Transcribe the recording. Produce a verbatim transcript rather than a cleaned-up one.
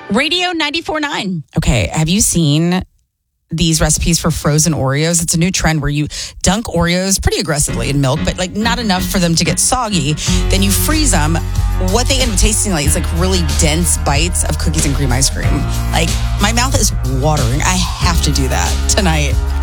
Radio ninety-four point nine. Okay, have you seen these recipes for frozen Oreos? It's a new trend where you dunk Oreos pretty aggressively in milk, but like not enough for them to get soggy. Then you freeze them. What they end up tasting like is like really dense bites of cookies and cream ice cream. Like my mouth is watering. I have to do that tonight.